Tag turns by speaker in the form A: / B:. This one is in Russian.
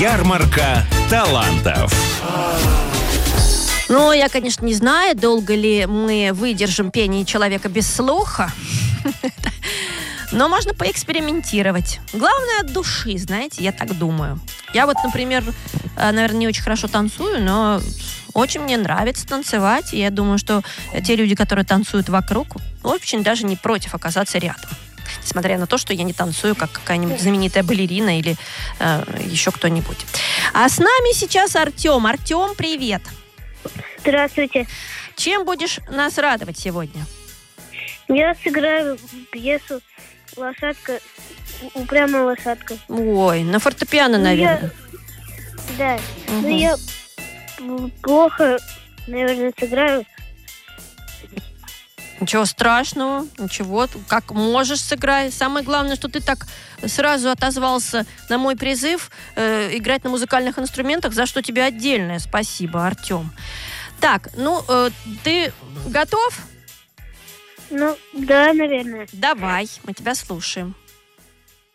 A: Ярмарка талантов.
B: Ну, я, конечно, не знаю, долго ли мы выдержим пение человека без слуха. Но можно поэкспериментировать. Главное, от души, знаете, я так думаю. Я вот, например, наверное, не очень хорошо танцую, но очень мне нравится танцевать. И я думаю, что те люди, которые танцуют вокруг, очень даже не против оказаться рядом. Несмотря на то, что я не танцую, как какая-нибудь знаменитая балерина или еще кто-нибудь. А с нами сейчас Артем. Артем, привет.
C: Здравствуйте.
B: Чем будешь нас радовать сегодня?
C: Я сыграю пьесу «Лошадка, упрямая лошадка».
B: Ой, на фортепиано, наверное.
C: Да, но я плохо, наверное, сыграю.
B: Ничего страшного, ничего, как можешь сыграй. Самое главное, что ты так сразу отозвался на мой призыв играть на музыкальных инструментах, за что тебе отдельное спасибо, Артем. Так, ну, ты готов?
C: Ну, да, наверное.
B: Давай, мы тебя слушаем.